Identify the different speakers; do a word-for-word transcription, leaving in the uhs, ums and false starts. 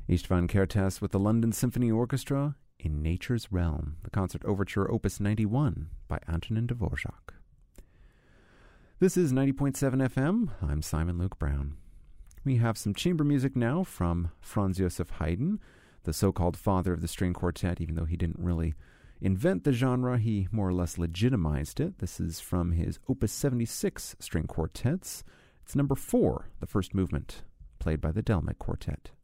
Speaker 1: Istvan Kertész with the London Symphony Orchestra in Nature's Realm, the concert overture opus ninety-one by Antonin Dvorak. This is ninety point seven F M. I'm Simon Luke Brown. We have some chamber music now from Franz Joseph Haydn, the so-called father of the string quartet. Even though he didn't really invent the genre, he more or less legitimized it. This is from his opus seventy-six string quartets. It's number four, the first movement, played by the Delmic Quartet.